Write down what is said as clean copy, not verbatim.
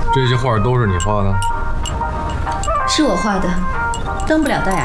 这些画都是你画的？ 是我画的，登不了代